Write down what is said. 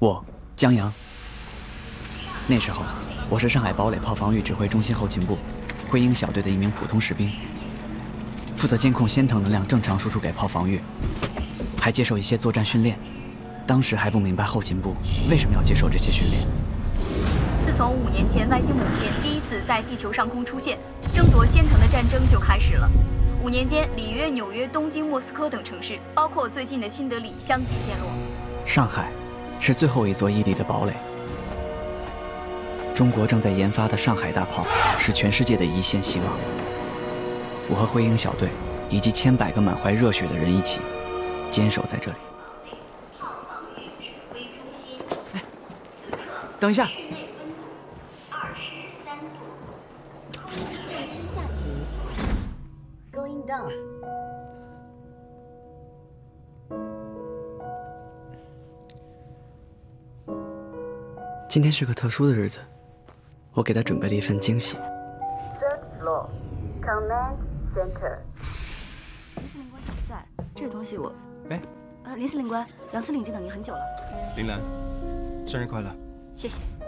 我江阳。那时候，我是上海堡垒炮防御指挥中心后勤部灰鹰小队的一名普通士兵，负责监控仙藤能量正常输出给炮防御，还接受一些作战训练。当时还不明白后勤部为什么要接受这些训练。 自从5年前外星母舰第一次在地球上空出现，争夺仙藤的战争就开始了。5年间，里约、纽约、东京、莫斯科等城市，包括最近的新德里，相继陷落。上海是最后一座屹立的堡垒。中国正在研发的上海大炮是全世界的一线希望。我和灰鹰小队以及千百个满怀热血的人一起坚守在这里。哎，等一下。 下行 ，going down。 今天是个特殊的日子，我给他准备了一份惊喜。 Third floor, command center。 林司令官也在，这个东西我…… 哎， 林司令官，杨司令已经等您很久了。 林兰，生日快乐！ 谢谢。